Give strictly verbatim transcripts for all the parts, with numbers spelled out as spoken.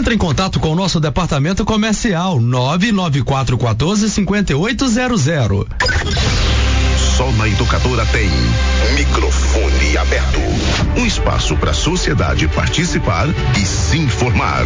Entre em contato com o nosso departamento comercial nove nove quatro um quatro cinco oito zero zero. Só na Educadora tem microfone aberto. Um espaço para a sociedade participar e se informar.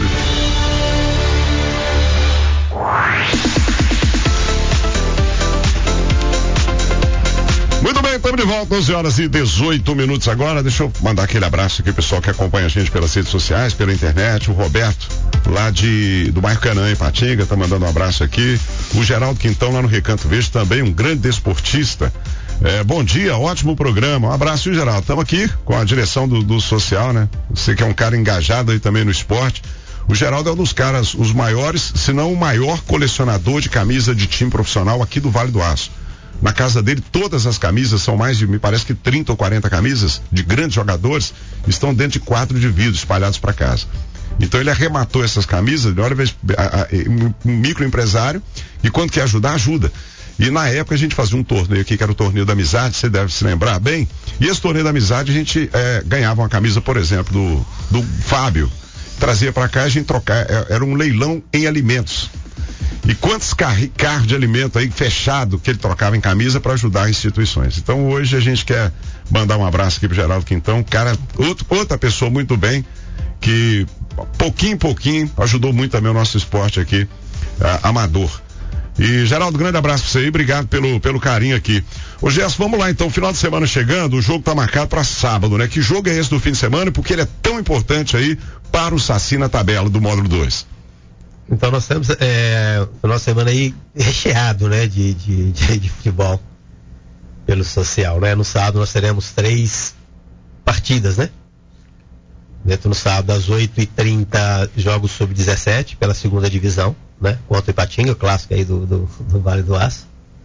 Muito bem, estamos de volta, onze horas e dezoito minutos agora. Deixa eu mandar aquele abraço aqui, pessoal que acompanha a gente pelas redes sociais, pela internet. O Roberto, lá de do bairro Canaã, em Patinga, tá mandando um abraço aqui. O Geraldo Quintão, lá no Recanto Verde, também um grande desportista. É, bom dia, ótimo programa. Um abraço, viu, Geraldo? Estamos aqui com a direção do, do social, né? Você que é um cara engajado aí também no esporte. O Geraldo é um dos caras, os maiores, se não o maior colecionador de camisa de time profissional aqui do Vale do Aço. Na casa dele, todas as camisas, são mais de, me parece que trinta ou quarenta camisas de grandes jogadores, estão dentro de quadro de vidro, espalhados para casa. Então ele arrematou essas camisas, olha, um microempresário, e quando quer ajudar, ajuda. E na época a gente fazia um torneio aqui, que era o torneio da amizade, você deve se lembrar bem, e esse torneio da amizade a gente é, ganhava uma camisa, por exemplo, do, do Fábio, trazia para cá e a gente trocava, era um leilão em alimentos. E quantos carros de alimento aí fechado que ele trocava em camisa para ajudar instituições. Então hoje a gente quer mandar um abraço aqui pro Geraldo Quintão, cara, outro, outra pessoa muito bem, que pouquinho em pouquinho ajudou muito também o nosso esporte aqui, uh, amador. E Geraldo, grande abraço pra você aí, obrigado pelo, pelo carinho aqui. Ô Gerson, vamos lá então, final de semana chegando, o jogo tá marcado para sábado, né? Que jogo é esse do fim de semana e por que ele é tão importante aí para o Saci na tabela do módulo dois? Então nós temos é, a nossa semana aí recheado, né, de, de, de, de futebol pelo social, né? No sábado nós teremos três partidas, né? Dentro no sábado às oito e trinta jogos sub dezessete pela segunda divisão, né? Contra o Ipatinga, o clássico aí do, do, do Vale do Aço.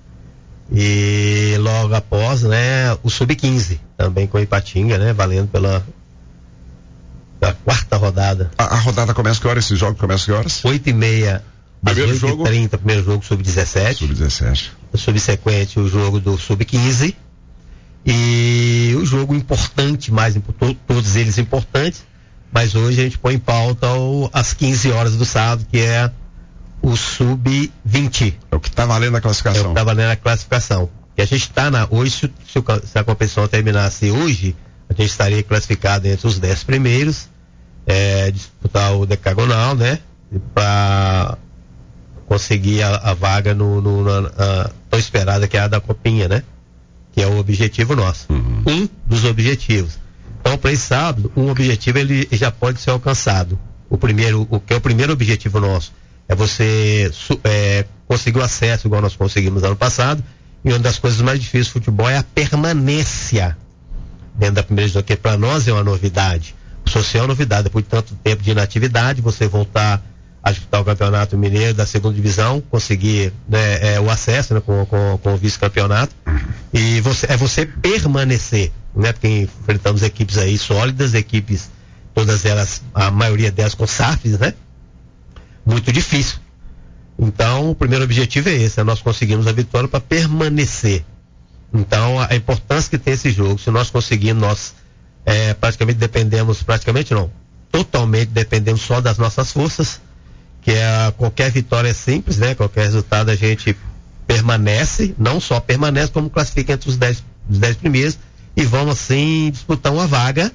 E logo após, né, o sub quinze, também com o Ipatinga, né? Valendo pela a quarta rodada. A, a rodada começa que horas? Esse jogo começa que horas? oito e meia. Primeiro às jogo? oito e trinta, primeiro jogo sub dezessete. sub dezessete. Subsequente, o jogo do sub quinze. E o jogo importante, mais importante, todos eles importantes, mas hoje a gente põe em pauta o, às quinze horas do sábado, que é o sub vinte. É o que está valendo a classificação. É o que está valendo a classificação. E a gente está na. Hoje, se, se a competição terminasse hoje, a gente estaria classificado entre os dez primeiros, é, disputar o decagonal, né? Para conseguir a, a vaga no, no, na, a, tão esperada, que é a da Copinha, né? Que é o objetivo nosso. Uhum. Um dos objetivos. Então, para esse sábado, um objetivo ele já pode ser alcançado. O primeiro, o que é o primeiro objetivo nosso é você é, conseguir o acesso, igual nós conseguimos ano passado. E uma das coisas mais difíceis do futebol é a permanência dentro da primeira divisão, que para nós é uma novidade. O social é novidade, depois de tanto tempo de inatividade, você voltar a disputar o Campeonato Mineiro da segunda divisão, conseguir, né, é, o acesso, né, com, com, com o vice-campeonato, e você, é você permanecer, né, porque enfrentamos equipes aí sólidas, equipes, todas elas, a maioria delas com S A Fs, né, muito difícil. Então, o primeiro objetivo é esse, é nós conseguimos a vitória para permanecer. Então, a, a importância que tem esse jogo, se nós conseguirmos, nós é, praticamente dependemos, praticamente não, totalmente dependemos só das nossas forças, que é qualquer vitória é simples, né? Qualquer resultado a gente permanece, não só permanece, como classifica entre os dez, os dez primeiros, e vamos assim disputar uma vaga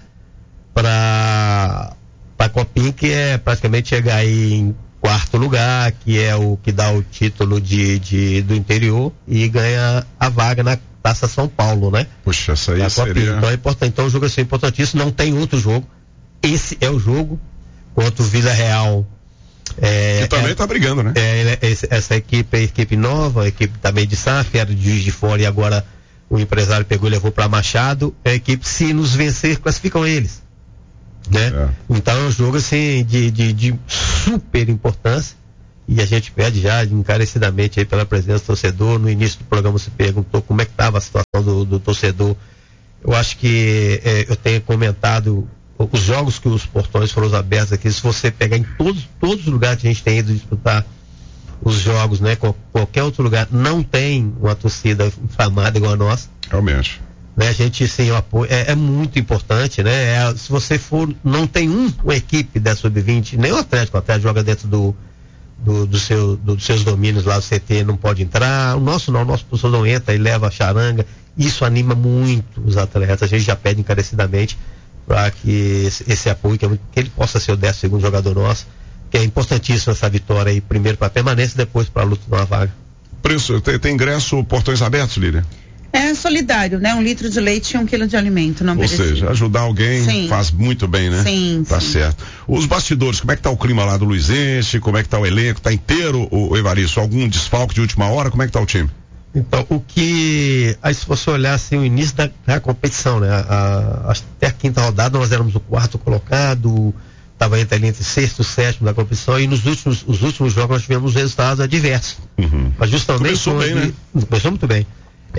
para a Copinha, que é praticamente chegar aí em quarto lugar, que é o que dá o título de, de, do interior, e ganha a vaga na Taça São Paulo, né? Puxa, isso aí seria... Então é importante, então o jogo é assim, importantíssimo, não tem outro jogo, esse é o jogo contra o Vila Real. É, que também está é, brigando, né? É, esse, essa equipe é equipe nova, equipe também de S A F, era de Juiz de Fora, e agora o empresário pegou e levou para Machado. É a equipe, se nos vencer, classificam eles, né? É. Então é um jogo assim de, de, de super importância, e a gente pede já encarecidamente aí pela presença do torcedor. No início do programa se perguntou como é que estava a situação do, do torcedor. Eu acho que é, eu tenho comentado os jogos que os portões foram abertos aqui. Se você pegar em todos, todos os lugares que a gente tem ido disputar os jogos, né? Qualquer outro lugar não tem uma torcida inflamada igual a nossa. Realmente. Né? A gente, sim, o apoio é, é muito importante, né? É, se você for, não tem um, uma equipe da sub vinte, nem o Atlético, o Atlético joga dentro do, do, do seu, do, dos seus domínios lá, o C T não pode entrar, o nosso não, o nosso professor não entra e leva a charanga, isso anima muito os atletas, a gente já pede encarecidamente para que esse, esse apoio, que, é muito, que ele possa ser o décimo segundo jogador nosso, que é importantíssimo essa vitória aí, primeiro para a permanência e depois para a luta de uma vaga. Preço, tem, tem ingresso, portões abertos, Lília? É solidário, né? Um litro de leite e um quilo de alimento, não perecível. Ou seja, ajudar alguém sim. faz muito bem, né? Sim, Tá sim. certo. Os bastidores, como é que tá o clima lá do Luizense? Como é que tá o elenco? Tá inteiro, o, o Evaristo? Algum desfalque de última hora? Como é que tá o time? Então, o que... Aí se você olhar assim, o início da, da competição, né? A, a, até a quinta rodada nós éramos o quarto colocado, estava entre, entre sexto e sétimo da competição, e nos últimos, os últimos jogos nós tivemos resultados adversos. Uhum. Mas justamente... Começou bem, né? Começou muito bem.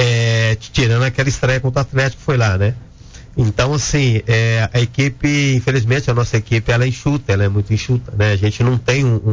É, tirando aquela estreia contra o Atlético que foi lá, né? Então, assim, é, a equipe, infelizmente, a nossa equipe, ela é enxuta, ela é muito enxuta, né? A gente não tem um,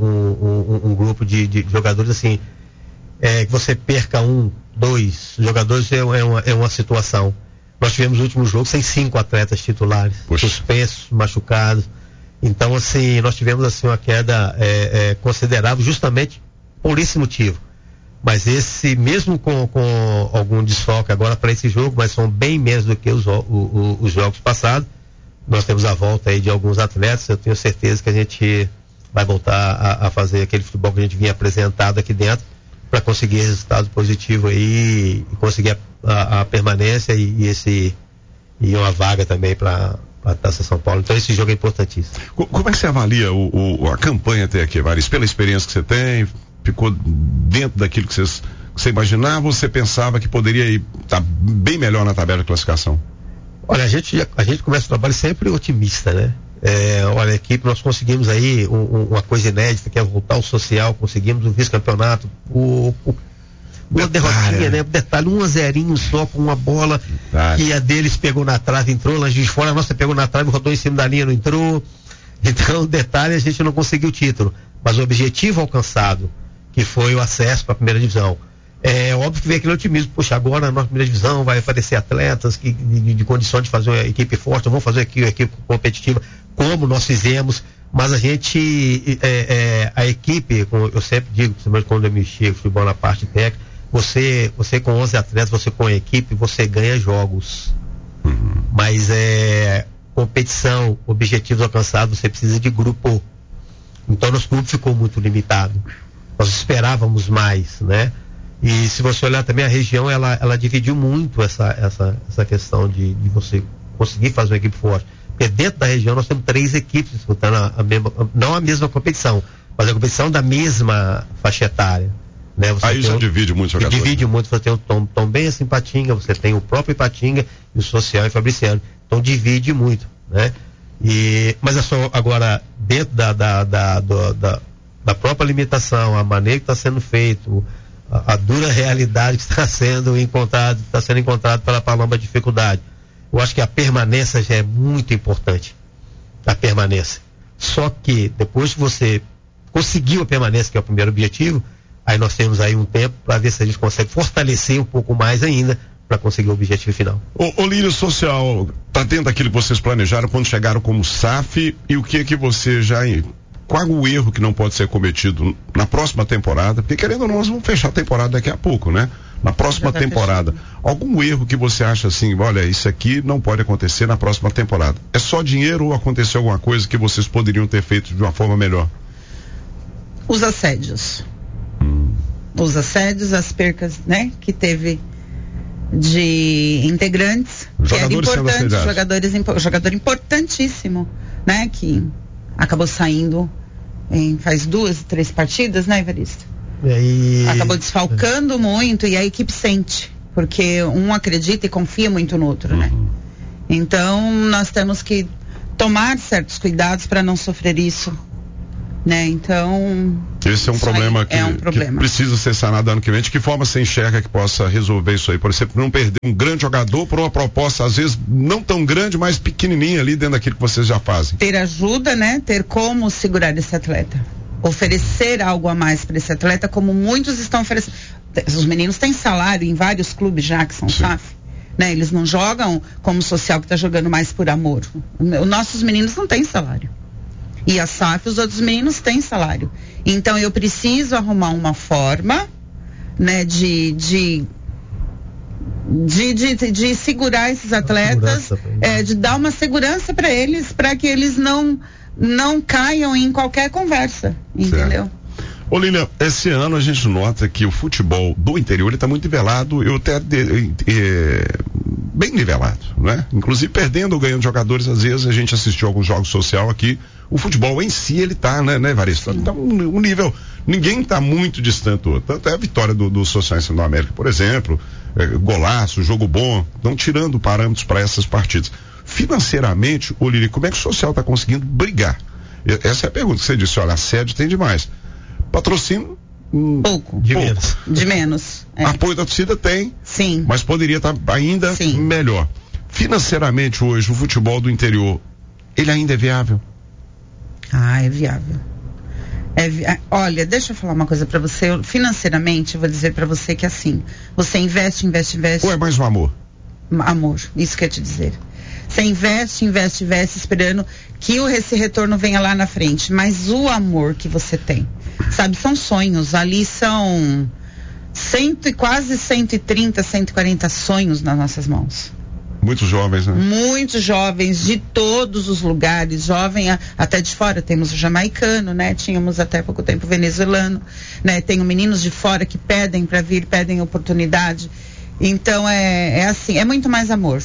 um, um, um, um grupo de, de jogadores, assim, é, que você perca um, dois jogadores é, é, uma, é uma situação. Nós tivemos o último jogo sem cinco atletas titulares, Poxa. suspensos, machucados. Então, assim, nós tivemos, assim, uma queda é, é, considerável justamente por esse motivo. Mas esse, mesmo com, com algum desfoque agora para esse jogo, mas são bem menos do que os, o, o, os jogos passados, nós temos a volta aí de alguns atletas, eu tenho certeza que a gente vai voltar a, a fazer aquele futebol que a gente vinha apresentado aqui dentro, para conseguir resultado positivo aí e conseguir a, a, a permanência e, e, esse, e uma vaga também para a Taça São Paulo. Então esse jogo é importantíssimo. Como é que você avalia o, o, a campanha até aqui, Varis? Pela experiência que você tem, ficou dentro daquilo que você, que você imaginava, ou você pensava que poderia ir tá bem melhor na tabela de classificação? Olha, a gente, a gente começa o trabalho sempre otimista, né? É, olha, a equipe, nós conseguimos aí um, um, uma coisa inédita, que é voltar ao social, conseguimos o vice-campeonato, o, o, uma derrotinha, né? Detalhe, um a zerinho só com uma bola Detalhe. que a deles pegou na trave, entrou lá de fora, a nossa pegou na trave, rodou em cima da linha, não entrou. Então, detalhe, a gente não conseguiu o título, mas o objetivo alcançado, que foi o acesso para a primeira divisão. É óbvio que vem aquele otimismo, poxa, agora na nossa primeira divisão vai aparecer atletas que, de, de condições de fazer uma equipe forte, vamos fazer aqui uma equipe competitiva, como nós fizemos, mas a gente, é, é, a equipe, como eu sempre digo, principalmente quando eu mexi futebol na parte técnica, você, você com onze atletas, você com a equipe, você ganha jogos. Uhum. Mas é competição, objetivos alcançados, você precisa de grupo. Então nosso grupo ficou muito limitado. Nós esperávamos mais, né? E se você olhar também a região, ela, ela dividiu muito essa, essa, essa questão de, de você conseguir fazer uma equipe forte. Porque dentro da região nós temos três equipes disputando a, a mesma, não a mesma competição, mas a competição da mesma faixa etária. Né? Você Aí já um, divide muito jogadores. Divide muito, você tem o Tom, Tom Benz em Patinga, você tem o próprio Ipatinga e o Social em Fabriciano. Então divide muito, né? E, mas é só agora, dentro da, da, da, da, da, da própria limitação, a maneira que está sendo feito, a, a dura realidade que está sendo encontrado, está sendo encontrado pela Palomba dificuldade. Eu acho que a permanência já é muito importante. A permanência. Só que depois que você conseguiu a permanência, que é o primeiro objetivo, aí nós temos aí um tempo para ver se a gente consegue fortalecer um pouco mais ainda para conseguir o objetivo final. O, o Lírio Social, tá dentro daquilo que vocês planejaram quando chegaram como S A F, e o que que você já... Qual o erro que não pode ser cometido na próxima temporada? Porque querendo ou não, nós vamos fechar a temporada daqui a pouco, né? Na próxima tá temporada. Fechando. Algum erro que você acha assim, olha, isso aqui não pode acontecer na próxima temporada? É só dinheiro ou aconteceu alguma coisa que vocês poderiam ter feito de uma forma melhor? Os assédios. Hum. Os assédios, as percas, né? Que teve de integrantes. Jogadores que era importante, jogadores, jogador importantíssimo, né? Que acabou saindo em, faz duas, três partidas, né, Evaristo? E aí... Acabou desfalcando é. muito e a equipe sente, porque um acredita e confia muito no outro, uhum. né? Então nós temos que tomar certos cuidados para não sofrer isso, né? Então esse é um problema, que, é um problema que precisa ser sanado ano que vem. De que forma você enxerga que possa resolver isso aí? Por exemplo, não perder um grande jogador por uma proposta às vezes não tão grande, mas pequenininha ali dentro daquilo que vocês já fazem. Ter ajuda, né? Ter como segurar esse atleta, oferecer algo a mais para esse atleta, como muitos estão oferecendo. Os meninos têm salário em vários clubes já que são S A F, Né? Eles não jogam como o social que está jogando mais por amor. Os nossos meninos não têm salário. E a S A F, os outros meninos têm salário. Então eu preciso arrumar uma forma, né, de, de, de, de, de segurar esses atletas, é, de dar uma segurança para eles, para que eles não, não caiam em qualquer conversa, entendeu? Certo. Ô Lilian, esse ano a gente nota que o futebol do interior está muito nivelado, eu até de, é, bem nivelado, né? Inclusive perdendo ou ganhando jogadores, às vezes a gente assistiu alguns jogos social aqui, o futebol em si ele tá, né, né Varisto? Então um, um nível, ninguém está muito distante do outro, tanto é a vitória do, do Social Ensino da América, por exemplo, é, golaço, jogo bom, estão tirando parâmetros para essas partidas. Financeiramente, ô Lilian, como é que o social está conseguindo brigar? Essa é a pergunta que você disse, olha, a sede tem demais. Patrocínio? Hum, pouco. De pouco. menos. De menos. É. Apoio da torcida tem. Sim. Mas poderia estar tá ainda Sim. melhor. Financeiramente hoje, o futebol do interior, ele ainda é viável? Ah, é viável. É vi... Olha, deixa eu falar uma coisa pra você. Eu, financeiramente, eu vou dizer pra você que assim, você investe, investe, investe. Ou é mais um amor? Amor, isso que eu ia te dizer. Você investe, investe, investe, esperando que o, esse retorno venha lá na frente. Mas o amor que você tem, sabe, são sonhos. Ali são cento, quase cento e trinta, cento e quarenta sonhos nas nossas mãos. Muitos jovens, né? Muitos jovens de todos os lugares, jovem a, até de fora. Temos o jamaicano, né? Tínhamos até pouco tempo o venezuelano, né? Tenho meninos de fora que pedem para vir, pedem oportunidade. Então é, é assim, é muito mais amor.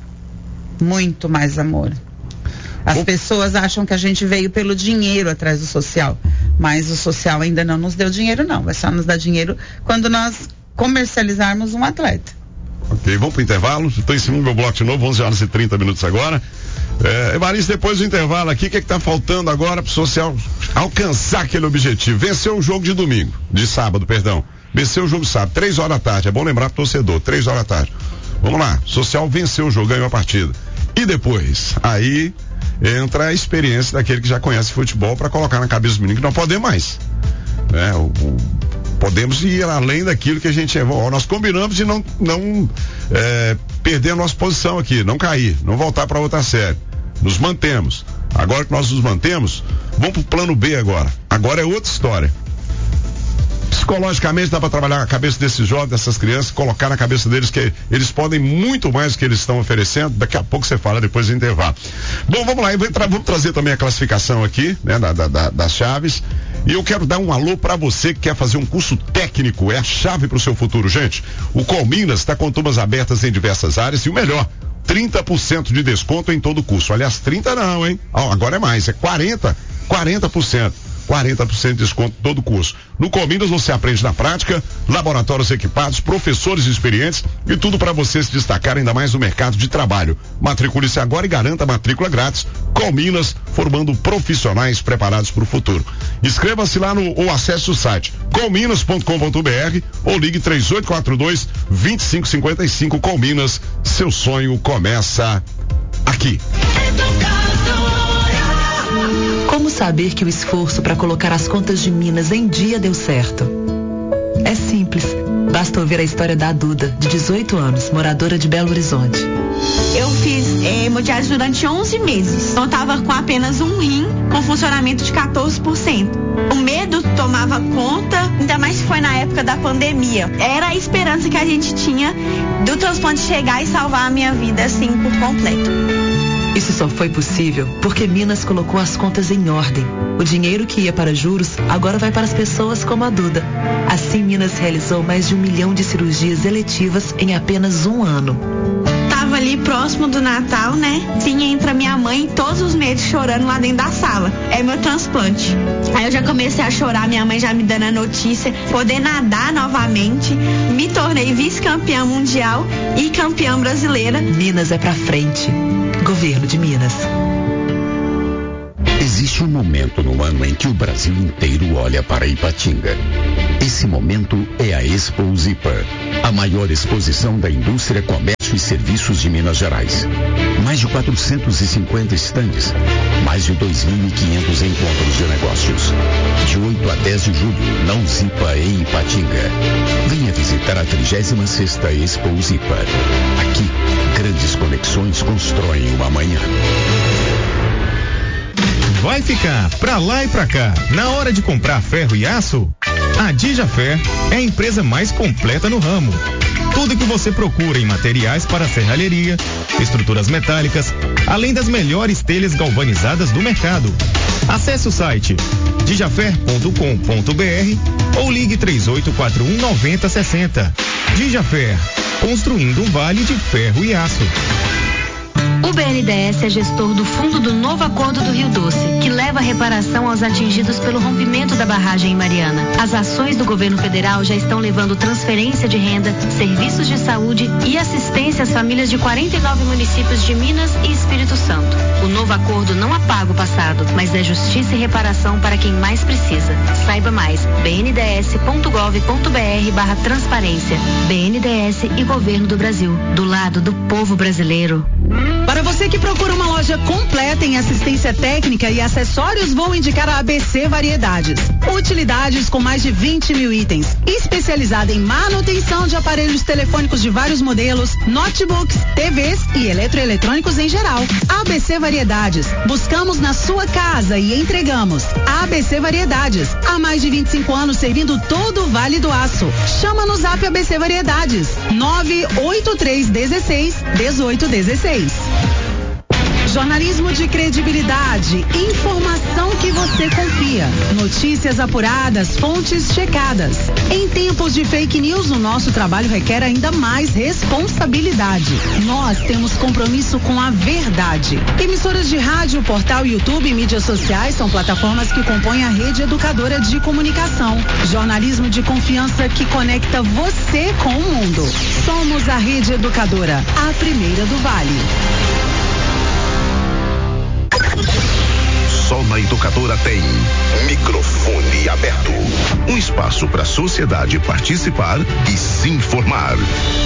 Muito mais amor. As Bom, pessoas acham que a gente veio pelo dinheiro atrás do social, mas o social ainda não nos deu dinheiro, não. Vai só nos dar dinheiro quando nós comercializarmos um atleta. Ok, vamos para o intervalo. Estou ensinando meu bloco de novo, onze horas e trinta minutos agora. É, Evaristo, depois do intervalo aqui, o que está faltando agora para o social alcançar aquele objetivo? Vencer o jogo de domingo, de sábado, perdão. Vencer o jogo de sábado, três horas da tarde. É bom lembrar pro torcedor, três horas da tarde. Vamos lá, social venceu o jogo, ganhou a partida. E depois, aí entra a experiência daquele que já conhece futebol para colocar na cabeça do menino que não podemos mais. Né? O, o, podemos ir além daquilo que a gente é. Nós combinamos de não, não é, perder a nossa posição aqui, não cair, não voltar para outra série. Nos mantemos. Agora que nós nos mantemos, vamos pro plano B agora. Agora é outra história. Psicologicamente dá para trabalhar a cabeça desses jovens, dessas crianças, colocar na cabeça deles que eles podem muito mais do que eles estão oferecendo. Daqui a pouco você fala depois do intervalo. Bom, vamos lá, vamos trazer também a classificação aqui, né, da, da, das chaves. E eu quero dar um alô para você que quer fazer um curso técnico, é a chave para o seu futuro, gente. O Colminas está com turmas abertas em diversas áreas e o melhor, trinta por cento de desconto em todo o curso. Aliás, trinta não, hein? Oh, agora é mais, é quarenta, quarenta por cento. quarenta por cento de desconto em todo o curso. No Colminas você aprende na prática, laboratórios equipados, professores experientes e tudo para você se destacar ainda mais no mercado de trabalho. Matricule-se agora e garanta a matrícula grátis. Colminas, formando profissionais preparados para o futuro. Inscreva-se lá no ou acesse o site colminas ponto com ponto br ou ligue três oito quatro dois, dois cinco cinco cinco. Colminas, seu sonho começa aqui. Como saber que o esforço para colocar as contas de Minas em dia deu certo? É simples. Basta ouvir a história da Duda, de dezoito anos, moradora de Belo Horizonte. Eu fiz é, hemodiálise durante onze meses. Então eu estava com apenas um rim, com funcionamento de quatorze por cento. O medo tomava conta, ainda mais se foi na época da pandemia. Era a esperança que a gente tinha do transplante chegar e salvar a minha vida, assim, por completo. Isso só foi possível porque Minas colocou as contas em ordem. O dinheiro que ia para juros agora vai para as pessoas como a Duda. Assim, Minas realizou mais de um milhão de cirurgias eletivas em apenas um ano. Tava ali próximo do Natal, né? Sim, entra minha mãe todos os meses chorando lá dentro da sala. É meu transplante. Aí eu já comecei a chorar, minha mãe já me dando a notícia. Poder nadar novamente. Me tornei vice-campeã mundial e campeã brasileira. Minas é pra frente. Governo de Minas. Existe um momento no ano em que o Brasil inteiro olha para Ipatinga. Esse momento é a Expo Zipper, a maior exposição da indústria, comércio e serviços de Minas Gerais. Mais de quatrocentos e cinquenta estandes, mais de dois mil e quinhentos encontros de negócios. De oito a dez de julho, na Zipa em Ipatinga. Venha visitar a trigésima sexta Expo Zipar. Aqui, grandes conexões constroem uma manhã. Vai ficar pra lá e pra cá na hora de comprar ferro e aço? A Dijafer é a empresa mais completa no ramo. Tudo que você procura em materiais para serralheria, estruturas metálicas, além das melhores telhas galvanizadas do mercado. Acesse o site dijafer ponto com ponto br ou ligue três oito quatro um nove zero seis zero. Dijafer, construindo um vale de ferro e aço. O B N D E S é gestor do Fundo do Novo Acordo do Rio Doce, que leva reparação aos atingidos pelo rompimento da barragem em Mariana. As ações do governo federal já estão levando transferência de renda, serviços de saúde e assistência às famílias de quarenta e nove municípios de Minas e Espírito Santo. O novo acordo não apaga o passado, mas é justiça e reparação para quem mais precisa. Saiba mais, b n d s ponto gov ponto b r barra transparência. B N D E S e Governo do Brasil, do lado do povo brasileiro. Para você que procura uma loja completa em assistência técnica e acessórios, vou indicar a A B C Variedades. Utilidades com mais de vinte mil itens. Especializada em manutenção de aparelhos telefônicos de vários modelos, notebooks, T Vs e eletroeletrônicos em geral. A B C Variedades. Buscamos na sua casa e entregamos. A B C Variedades. Há mais de vinte e cinco anos servindo todo o Vale do Aço. Chama no Zap A B C Variedades. nove oito três um seis, um oito um seis. Jornalismo de credibilidade, informação que você confia, notícias apuradas, fontes checadas. Em tempos de fake news, o nosso trabalho requer ainda mais responsabilidade. Nós temos compromisso com a verdade. Emissoras de rádio, portal, YouTube e mídias sociais são plataformas que compõem a rede educadora de comunicação. Jornalismo de confiança que conecta você com o mundo. Somos a Rede Educadora, a primeira do Vale. Só na Educadora tem microfone aberto. Um espaço para a sociedade participar e se informar.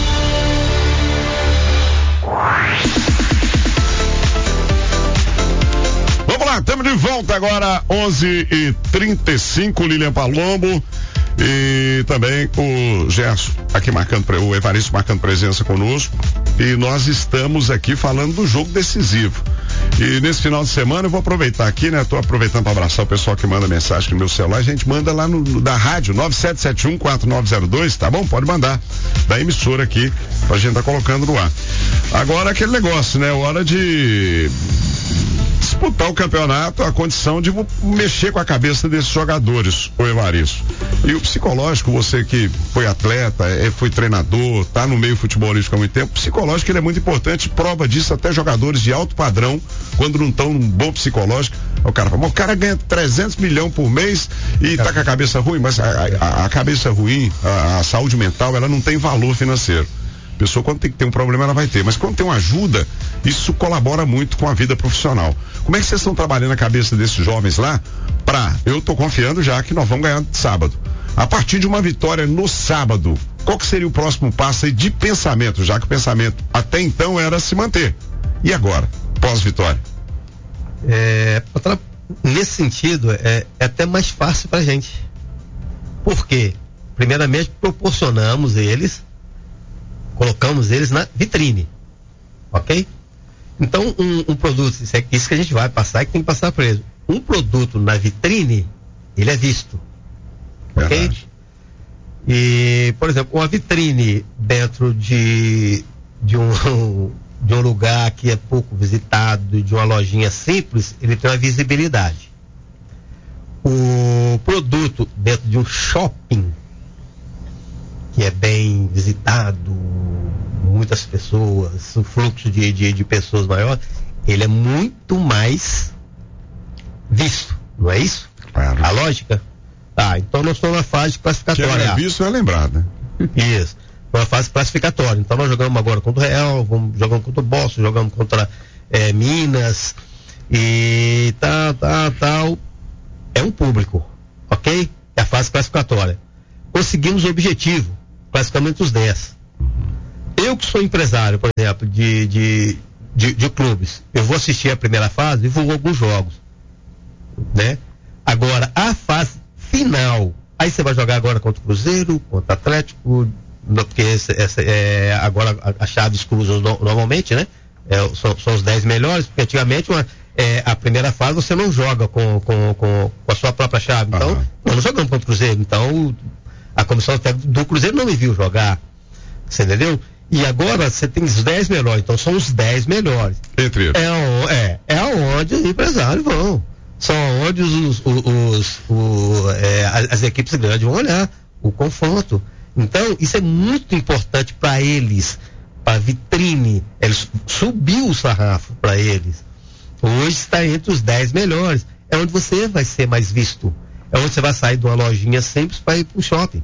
Vamos lá, estamos de volta agora, onze e trinta e cinco, Lilian Palombo. E também o Gerson aqui marcando, o Evaristo marcando presença conosco. E nós estamos aqui falando do jogo decisivo. E nesse final de semana eu vou aproveitar aqui, né? Tô aproveitando para abraçar o pessoal que manda mensagem no meu celular. A gente manda lá no, no da rádio, nove sete sete um quatro nove zero dois, tá bom? Pode mandar. Da emissora aqui, pra gente tá colocando no ar. Agora aquele negócio, né? Hora de disputar o campeonato, a condição de mexer com a cabeça desses jogadores, o Evaristo. E o psicológico, você que foi atleta, é, foi treinador, tá no meio futebolístico há muito tempo, o psicológico ele é muito importante, prova disso até jogadores de alto padrão, quando não estão num bom psicológico, o cara fala, o cara ganha trezentos milhões por mês e é. tá com a cabeça ruim, mas a, a, a cabeça ruim, a, a saúde mental, ela não tem valor financeiro. A pessoa, quando tem que ter um problema, ela vai ter. Mas quando tem uma ajuda, isso colabora muito com a vida profissional. Como é que vocês estão trabalhando a cabeça desses jovens lá? Pra, eu tô confiando já que nós vamos ganhar sábado. A partir de uma vitória no sábado, qual que seria o próximo passo aí de pensamento? Já que o pensamento até então era se manter. E agora, pós-vitória? É, nesse sentido, é, é até mais fácil pra gente. Por quê? Primeiramente, proporcionamos eles, colocamos eles na vitrine, ok? Então, um, um produto, isso, é, isso que a gente vai passar e que tem que passar para eles. Um produto na vitrine, ele é visto, ok? Verdade. E, por exemplo, uma vitrine dentro de, de, um, de um lugar que é pouco visitado, de uma lojinha simples, ele tem uma visibilidade. O produto dentro de um shopping, que é bem visitado, muitas pessoas, o fluxo de, de, de pessoas maior, ele é muito mais visto, não é isso? Claro. A lógica? Tá, então nós estamos na fase classificatória. Que é visto é lembrado, né? Isso, uma fase classificatória. Então nós jogamos agora contra o Real, vamos, jogamos contra o Boston, jogamos contra é, Minas, e tal, tal, tal. É um público, ok? É a fase classificatória. Conseguimos o objetivo, classificamos entre os dez. Eu que sou empresário, por exemplo, de, de, de, de clubes, eu vou assistir a primeira fase e vou alguns jogos, né? Agora, a fase final, aí você vai vai jogar agora contra o Cruzeiro, contra o Atlético, porque essa, essa, é, agora as chaves cruzam no, normalmente, né? É, são, são os dez melhores, porque antigamente uma, é, a primeira fase você não joga com, com, com, com a sua própria chave. Então, uhum. nós não jogamos contra o Cruzeiro. Então, a comissão do Cruzeiro não me viu jogar. Você entendeu? E agora você tem os dez melhores, então são os dez melhores. Entre eles. É, é, é aonde os empresários vão. São onde os, os, os, os é, as equipes grandes vão olhar o confronto. Então, isso é muito importante para eles, para a vitrine. Eles subiu o sarrafo para eles. Hoje está entre os dez melhores. É onde você vai ser mais visto. É onde você vai sair de uma lojinha simples para ir para o shopping.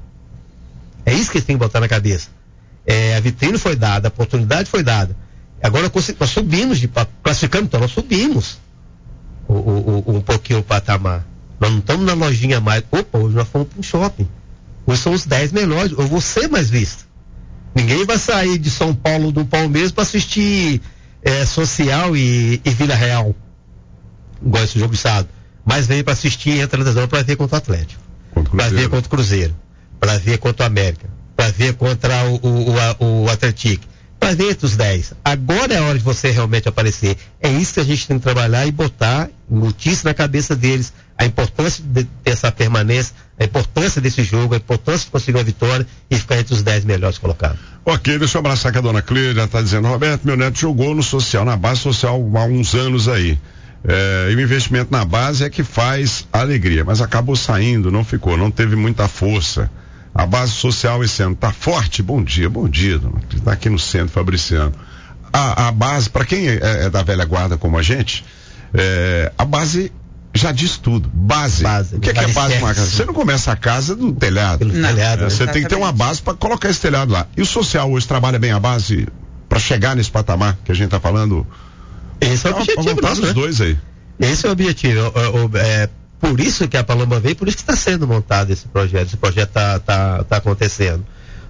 É isso que eles têm que botar na cabeça. É, a vitrine foi dada, a oportunidade foi dada. Agora nós subimos, de, classificando, então nós subimos o, o, o, um pouquinho o patamar. Nós não estamos na lojinha mais. Opa, hoje nós fomos para um shopping. Hoje são os dez melhores. Eu vou ser mais visto. Ninguém vai sair de São Paulo do Palmeiras para assistir é, Social e, e Vila Real. Igual esse jogo de sábado. Mas veio para assistir a televisão para ver contra o Atlético. Para ver contra o Cruzeiro. Para ver contra o América. Para ver contra o, o, o, o Atlético. Para ver entre os dez. Agora é a hora de você realmente aparecer. É isso que a gente tem que trabalhar e botar notícia na cabeça deles. A importância de, dessa permanência, a importância desse jogo, a importância de conseguir uma vitória e ficar entre os dez melhores colocados. Ok, deixa eu abraçar que a dona Cleide já está dizendo, Roberto, meu neto jogou no social, na base social há uns anos aí. É, e o investimento na base é que faz alegria, mas acabou saindo, não ficou, não teve muita força. A base social esse ano tá forte? Bom dia, bom dia, dona Cleide, está aqui no centro, Fabriciano. A, a base, para quem é, é da velha guarda como a gente, é, a base já diz tudo. Base. base o que, que é base de uma casa? Você não começa a casa do telhado. Não, telhado é, você tem que ter uma base para colocar esse telhado lá. E o social hoje trabalha bem a base para chegar nesse patamar que a gente está falando? Esse é o objetivo nosso, os né? dois aí. Esse é o objetivo. É, é por isso que a Paloma veio, por isso que está sendo montado esse projeto. Esse projeto está tá, tá acontecendo.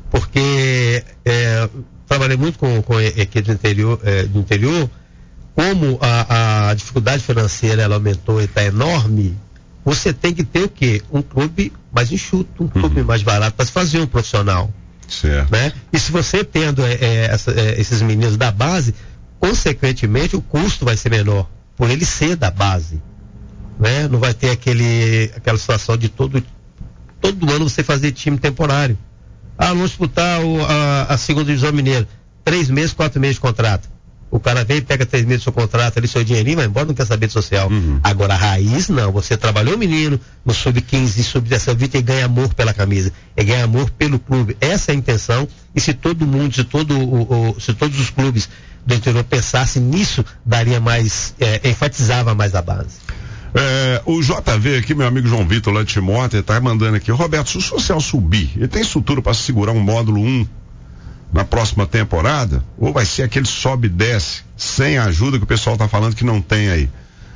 Porque é, trabalhei muito com, com equipes do interior, é, do interior. Como a, a dificuldade financeira ela aumentou e está enorme, você tem que ter o quê? Um clube mais enxuto, um clube uhum. mais barato para se fazer um profissional. Certo. Né? E se você tendo é, é, essa, é, esses meninos da base, consequentemente o custo vai ser menor, por ele ser da base. Né? Não vai ter aquele, aquela situação de todo, todo ano você fazer time temporário. Ah, vamos disputar o, a, a segunda divisão mineira. Três meses, quatro meses de contrato. O cara vem, pega três meses do seu contrato, ali seu dinheirinho, vai embora, não quer saber de social. Uhum. Agora, a raiz, não. Você trabalhou menino no sub quinze, sub dezessete e ganha amor pela camisa. E ganha amor pelo clube. Essa é a intenção. E se todo mundo, se, todo o, o, se todos os clubes do interior pensassem nisso, daria mais, é, enfatizava mais a base. É, o J V aqui, meu amigo João Vitor lá de Timóteo, está mandando aqui, Roberto, se o social subir, ele tem estrutura para segurar um módulo um na próxima temporada, ou vai ser aquele sobe e desce, sem a ajuda que o pessoal está falando que não tem aí?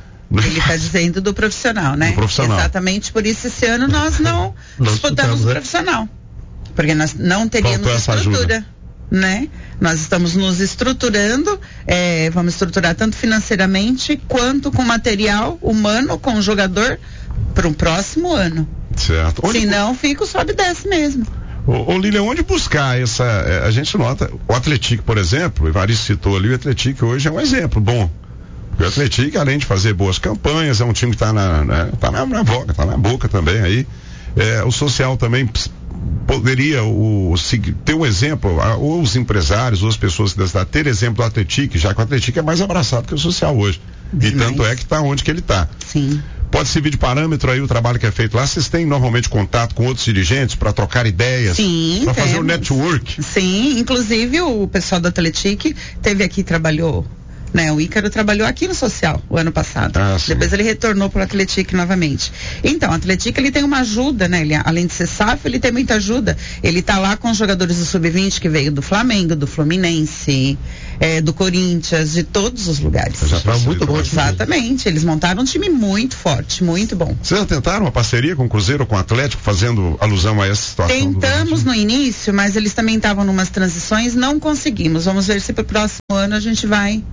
Ele está dizendo do profissional, né? Do profissional. Exatamente por isso esse ano nós não, não disputamos o profissional. Porque nós não teríamos estrutura, né? Nós estamos nos estruturando, é, vamos estruturar tanto financeiramente quanto com material humano, com o jogador, para o próximo ano. Certo. Se não, fica o sobe e desce mesmo. Ô, ô Lília, onde buscar essa, a gente nota, o Atlético, por exemplo, o Evaristo citou ali, o Atlético hoje é um exemplo bom. Porque o Atlético, além de fazer boas campanhas, é um time que está na, né, tá na, na voga, está na boca também aí. É, o social também poderia o, ter um exemplo, ou os empresários, ou as pessoas da cidade, ter exemplo do Atlético, já que o Atlético é mais abraçado que o social hoje. E tanto é que está onde que ele está. Sim. Pode servir de parâmetro aí o trabalho que é feito lá. Vocês têm normalmente contato com outros dirigentes para trocar ideias? Sim, para fazer o temos. network? Sim, inclusive o pessoal do Atlético teve aqui, trabalhou, né? O Ícaro trabalhou aqui no social o ano passado. Ah, depois ele retornou para o Atlético novamente. Então, o Atlético ele tem uma ajuda, né? Ele, além de ser S A F, ele tem muita ajuda. Ele tá lá com os jogadores do sub vinte que veio do Flamengo, do Fluminense, é, do Corinthians, de todos os lugares. Já tá muito bom. Exatamente. Eles montaram um time muito forte, muito bom. Vocês já tentaram uma parceria com o Cruzeiro ou com o Atlético, fazendo alusão a essa situação? Tentamos no início, mas eles também estavam numas transições, não conseguimos. Vamos ver se pro próximo ano a gente vai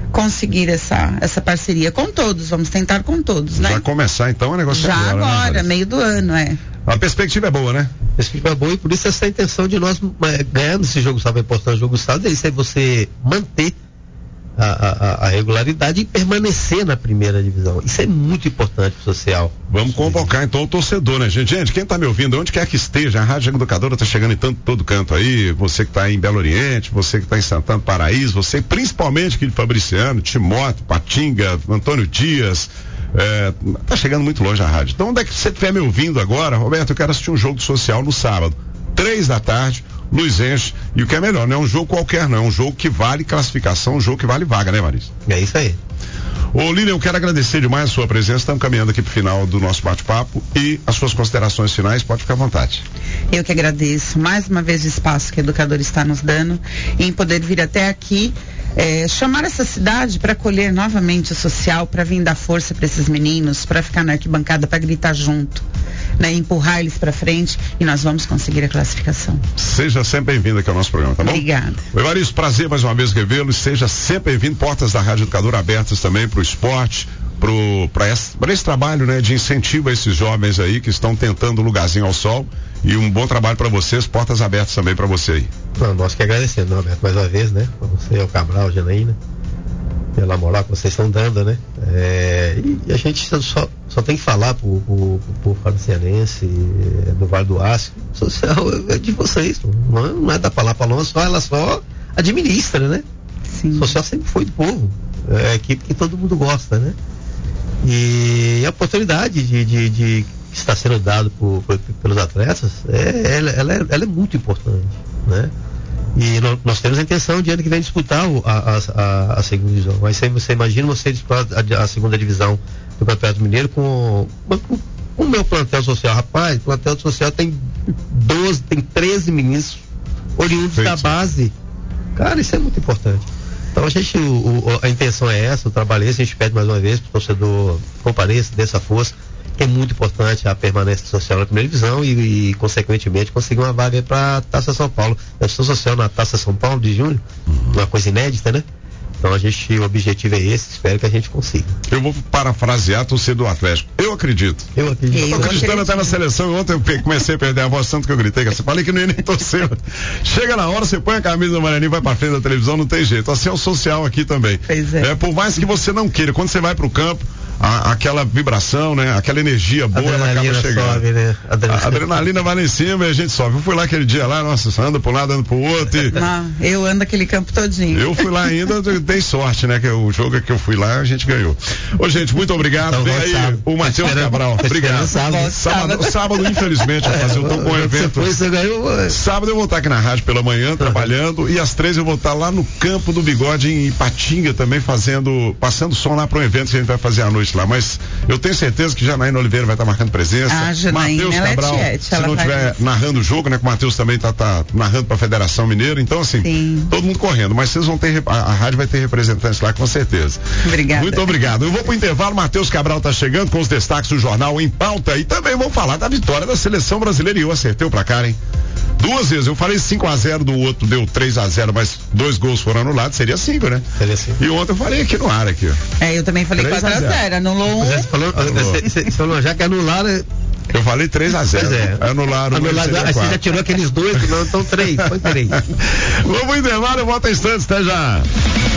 conseguir essa, essa parceria com todos. Vamos tentar com todos, né? Já começar então o negócio Já agora, agora, né, meio do ano, é. A perspectiva é boa, né? A perspectiva é boa e por isso essa intenção de nós é, ganharmos esse jogo sábado, é importante o jogo sábado, é isso, é você manter a, a, a regularidade e permanecer na primeira divisão. Isso é muito importante pro social. Vamos convocar então o torcedor, né, gente? Gente, quem tá me ouvindo, onde quer que esteja, a Rádio Educadora tá chegando em tanto, todo canto aí, você que tá aí em Belo Oriente, você que tá em Santana do Paraíso, você principalmente aqui de Fabriciano, Timóteo, Patinga, Antônio Dias, é, tá chegando muito longe a rádio. Então onde é que você estiver me ouvindo agora, Roberto, eu quero assistir um jogo do social no sábado, três da tarde, luz enche, e o que é melhor, não é um jogo qualquer, não, é um jogo que vale classificação, um jogo que vale vaga, né, Marisa? É isso aí. Ô Lilian, eu quero agradecer demais a sua presença, estamos caminhando aqui pro final do nosso bate-papo e as suas considerações finais, pode ficar à vontade. Eu que agradeço mais uma vez o espaço que a Educadora está nos dando em poder vir até aqui, é, chamar essa cidade para acolher novamente o social, para vir dar força para esses meninos, para ficar na arquibancada, para gritar junto, né, empurrar eles para frente e nós vamos conseguir a classificação. Seja sempre bem-vindo aqui ao nosso programa, tá bom? Obrigada. Evaristo, prazer mais uma vez revê-lo e seja sempre bem-vindo, portas da Rádio Educadora abertas também para o esporte, para esse, esse trabalho, né, de incentivo a esses jovens aí que estão tentando um lugarzinho ao sol, e um bom trabalho para vocês, portas abertas também para você aí. Não, nós que agradecemos, Roberto, mais uma vez, né? Para você, o Cabral, Janaína, pela moral que vocês estão dando, né? É, e, e a gente só, só tem que falar pro, pro, pro povo fabricianense, do Vale do Aço, o social é de vocês, não é, não é da palavra para longe, só ela só administra, né? Sim. O social sempre foi do povo, é a equipe que todo mundo gosta, né? E a oportunidade de, de, de que está sendo dado por, por, pelos atletas, é, ela, ela, é, ela é muito importante, né? E no, nós temos a intenção de ano que vem disputar o, a, a, a segunda divisão. Mas você, você imagina você disputar a, a segunda divisão do Campeonato Mineiro com, com, com o meu plantel social. Rapaz, o plantel social tem doze, tem treze meninos oriundos Feito. da base. Cara, isso é muito importante. Então a gente, o, o, a intenção é essa, o trabalho é esse, a gente pede mais uma vez para o torcedor compareça, dê essa força, que é muito importante a permanência social na primeira divisão e, e consequentemente, conseguir uma vaga para a Taça São Paulo. A gestão social na Taça São Paulo de junho, uma coisa inédita, né? Então a gente, o objetivo é esse, espero que a gente consiga. Eu vou parafrasear a torcida do Atlético. Eu acredito. Eu acredito. Eu tô acreditando até na seleção. Ontem eu comecei a perder a voz tanto que eu gritei. Você falei que não ia nem torcer. Chega na hora, você põe a camisa do Marianinho, vai pra frente da televisão, não tem jeito. Assim é o social aqui também. Pois é. É, por mais que você não queira, quando você vai pro campo, A, aquela vibração, né? Aquela energia boa, ela acaba chegando. Sobe, né? Adrenalina. A adrenalina vai lá em cima e a gente sobe. Eu fui lá aquele dia lá, nossa, anda pro lado, anda pro outro. E... Não, eu ando aquele campo todinho. Eu fui lá ainda, dei sorte, né? Que o jogo que eu fui lá, a gente ganhou. Ô, gente, muito obrigado. Então, vem aí sábado. O Matheus Cabral. Obrigado. Sábado. Sábado, sábado, infelizmente, vai fazer um tão bom evento. Você, você ganhou. Sábado eu vou estar aqui na rádio pela manhã, trabalhando, e às três eu vou estar lá no Campo do Bigode, em Ipatinga, também fazendo, passando som lá para um evento que a gente vai fazer à noite lá. Mas eu tenho certeza que Janaína Oliveira vai estar marcando presença. Ah, Matheus Cabral, é tiete, se não estiver narrando o jogo, né? Que o Matheus também tá, tá narrando para a Federação Mineira. Então, assim, Sim. todo mundo correndo. Mas vocês vão ter, a, a rádio vai ter representantes lá, com certeza. Obrigada. Muito obrigado. Eu vou pro intervalo, Matheus Cabral tá chegando com os destaques do Jornal em Pauta e também vou falar da vitória da Seleção Brasileira. E eu acertei o placar, hein? Duas vezes, eu falei cinco a zero, do outro deu três a zero, mas dois gols foram anulados, seria cinco, né? Seria cinco. E ontem eu falei aqui no ar, aqui, ó. É, eu também falei quatro a zero, anulou um. Você falou, você falou já que anularam. Eu falei três a zero. É. Anularam. Anularam, aí você já tirou aqueles dois, não, então três, foi três. Vamos pro intervalo, eu volto a instantes, até já.